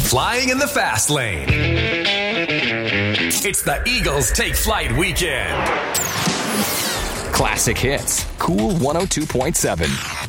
flying in the fast lane. It's the Eagles Take Flight Weekend. Classic hits. Cool 102.7.